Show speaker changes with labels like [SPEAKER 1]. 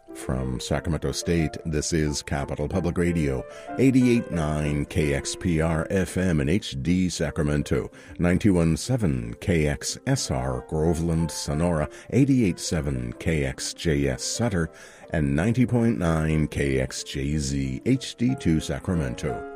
[SPEAKER 1] From Sacramento State, this is Capital Public Radio, 88.9 KXPR FM in HD Sacramento, 91.7 KXSR Groveland, Sonora, 88.7 KXJS Sutter, and 90.9 KXJZ HD2 Sacramento.